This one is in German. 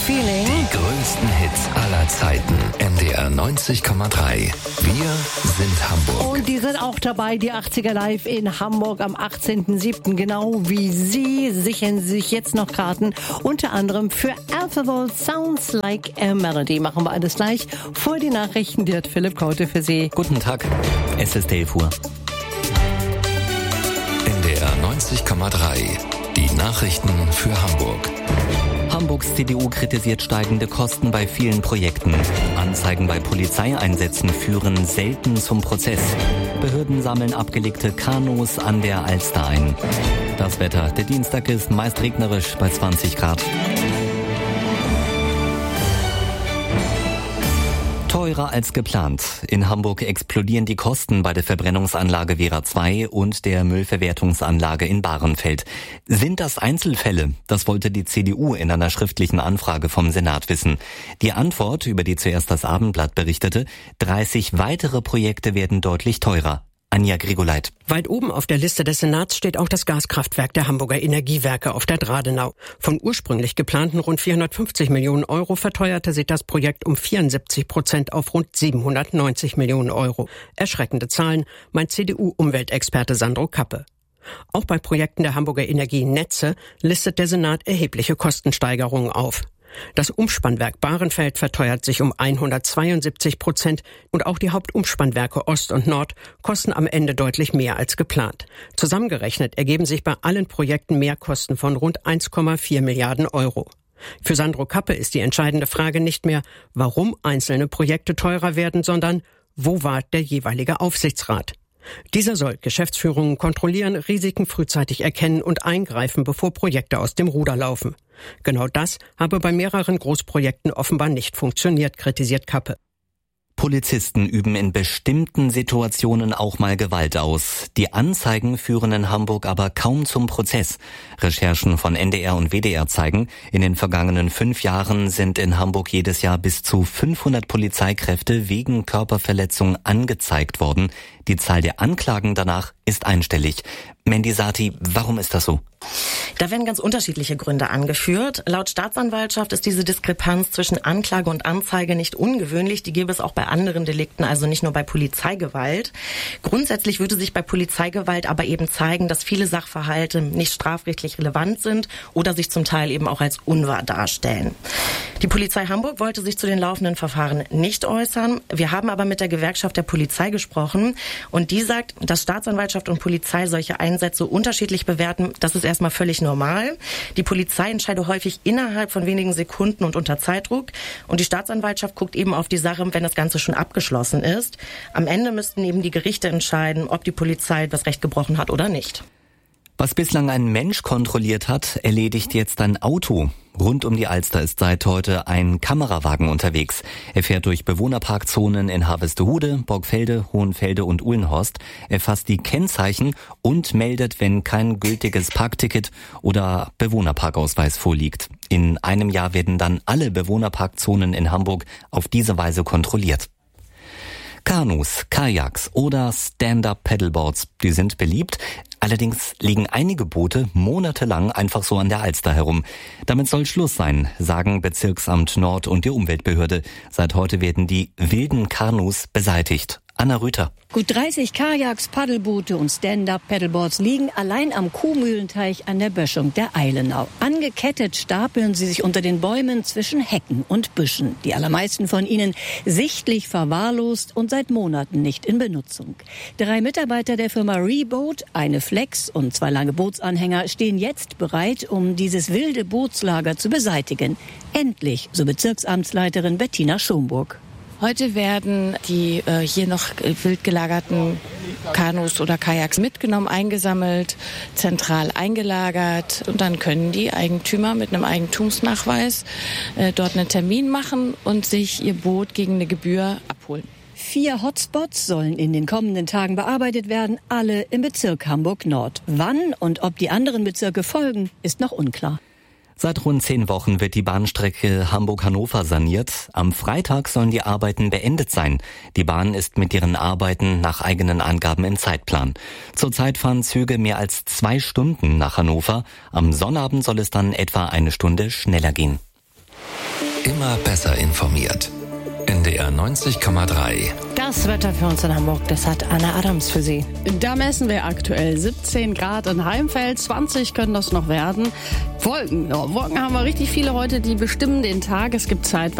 Feeling. Die größten Hits aller Zeiten. NDR 90,3. Wir sind Hamburg. Und die sind auch dabei, die 80er Live in Hamburg am 18.07. Genau wie Sie sichern sich jetzt noch Karten. Unter anderem für Alphaville Sounds Like a Melody. Machen wir alles gleich. Vor die Nachrichten, die hat Philipp Kaute für Sie. Guten Tag, es ist 11 Uhr. NDR 90,3. Die Nachrichten für Hamburg. Hamburgs CDU kritisiert steigende Kosten bei vielen Projekten. Anzeigen bei Polizeieinsätzen führen selten zum Prozess. Behörden sammeln abgelegte Kanus an der Alster ein. Das Wetter, der Dienstag ist meist regnerisch bei 20 Grad. Teurer als geplant. In Hamburg explodieren die Kosten bei der Verbrennungsanlage Wera 2 und der Müllverwertungsanlage in Bahrenfeld. Sind das Einzelfälle? Das wollte die CDU in einer schriftlichen Anfrage vom Senat wissen. Die Antwort, über die zuerst das Abendblatt berichtete, 30 weitere Projekte werden deutlich teurer. Anja Grigoleit. Weit oben auf der Liste des Senats steht auch das Gaskraftwerk der Hamburger Energiewerke auf der Dradenau. Von ursprünglich geplanten rund 450 Millionen Euro verteuerte sich das Projekt um 74% auf rund 790 Millionen Euro. Erschreckende Zahlen, meint CDU-Umweltexperte Sandro Kappe. Auch bei Projekten der Hamburger Energienetze listet der Senat erhebliche Kostensteigerungen auf. Das Umspannwerk Bahrenfeld verteuert sich um 172% und auch die Hauptumspannwerke Ost und Nord kosten am Ende deutlich mehr als geplant. Zusammengerechnet ergeben sich bei allen Projekten Mehrkosten von rund 1,4 Milliarden Euro. Für Sandro Kappe ist die entscheidende Frage nicht mehr, warum einzelne Projekte teurer werden, sondern wo war der jeweilige Aufsichtsrat? Dieser soll Geschäftsführungen kontrollieren, Risiken frühzeitig erkennen und eingreifen, bevor Projekte aus dem Ruder laufen. Genau das habe bei mehreren Großprojekten offenbar nicht funktioniert, kritisiert Kappe. Polizisten üben in bestimmten Situationen auch mal Gewalt aus. Die Anzeigen führen in Hamburg aber kaum zum Prozess. Recherchen von NDR und WDR zeigen, in den vergangenen 5 Jahren sind in Hamburg jedes Jahr bis zu 500 Polizeikräfte wegen Körperverletzung angezeigt worden. Die Zahl der Anklagen danach ist einstellig. Mandy Sati, warum ist das so? Da werden ganz unterschiedliche Gründe angeführt. Laut Staatsanwaltschaft ist diese Diskrepanz zwischen Anklage und Anzeige nicht ungewöhnlich. Die gäbe es auch bei anderen Delikten, also nicht nur bei Polizeigewalt. Grundsätzlich würde sich bei Polizeigewalt aber eben zeigen, dass viele Sachverhalte nicht strafrechtlich relevant sind oder sich zum Teil eben auch als unwahr darstellen. Die Polizei Hamburg wollte sich zu den laufenden Verfahren nicht äußern. Wir haben aber mit der Gewerkschaft der Polizei gesprochen und die sagt, dass Staatsanwaltschaft und Polizei solche Einsätze unterschiedlich bewerten. Das ist erstmal völlig normal. Die Polizei entscheidet häufig innerhalb von wenigen Sekunden und unter Zeitdruck. Und die Staatsanwaltschaft guckt eben auf die Sache, wenn das Ganze schon abgeschlossen ist. Am Ende müssten eben die Gerichte entscheiden, ob die Polizei das Recht gebrochen hat oder nicht. Was bislang ein Mensch kontrolliert hat, erledigt jetzt ein Auto. Rund um die Alster ist seit heute ein Kamerawagen unterwegs. Er fährt durch Bewohnerparkzonen in Harvestehude, Borgfelde, Hohenfelde und Uhlenhorst, erfasst die Kennzeichen und meldet, wenn kein gültiges Parkticket oder Bewohnerparkausweis vorliegt. In einem Jahr werden dann alle Bewohnerparkzonen in Hamburg auf diese Weise kontrolliert. Kanus, Kajaks oder Stand-Up-Paddleboards, die sind beliebt. Allerdings liegen einige Boote monatelang einfach so an der Alster herum. Damit soll Schluss sein, sagen Bezirksamt Nord und die Umweltbehörde. Seit heute werden die wilden Kanus beseitigt. Anna Rüther. Gut 30 Kajaks, Paddelboote und Stand-Up-Paddleboards liegen allein am Kuhmühlenteich an der Böschung der Eilenau. Angekettet stapeln sie sich unter den Bäumen zwischen Hecken und Büschen. Die allermeisten von ihnen sichtlich verwahrlost und seit Monaten nicht in Benutzung. 3 Mitarbeiter der Firma Reboat, eine Flex und 2 lange Bootsanhänger stehen jetzt bereit, um dieses wilde Bootslager zu beseitigen. Endlich, so Bezirksamtsleiterin Bettina Schomburg. Heute werden die hier noch wild gelagerten Kanus oder Kajaks mitgenommen, eingesammelt, zentral eingelagert und dann können die Eigentümer mit einem Eigentumsnachweis dort einen Termin machen und sich ihr Boot gegen eine Gebühr abholen. 4 Hotspots sollen in den kommenden Tagen bearbeitet werden, alle im Bezirk Hamburg-Nord. Wann und ob die anderen Bezirke folgen, ist noch unklar. Seit rund 10 Wochen wird die Bahnstrecke Hamburg-Hannover saniert. Am Freitag sollen die Arbeiten beendet sein. Die Bahn ist mit ihren Arbeiten nach eigenen Angaben im Zeitplan. Zurzeit fahren Züge mehr als 2 Stunden nach Hannover. Am Sonnabend soll es dann etwa 1 Stunde schneller gehen. Immer besser informiert. NDR 90,3. Das Wetter für uns in Hamburg, das hat Anna Adams für Sie. Da messen wir aktuell 17 Grad in Heimfeld, 20 können das noch werden. Wolken haben wir richtig viele heute, die bestimmen den Tag. Es gibt zeitweise